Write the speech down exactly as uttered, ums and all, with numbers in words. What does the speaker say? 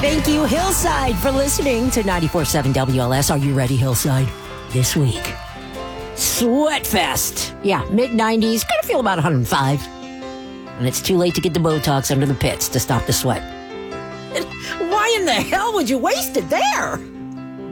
Thank you, Hillside, for listening to ninety-four point seven W L S. Are you ready, Hillside? This week, Sweatfest. Yeah, mid nineties. Gonna feel about one hundred five. And it's too late to get the Botox under the pits to stop the sweat. Why in the hell would you waste it there?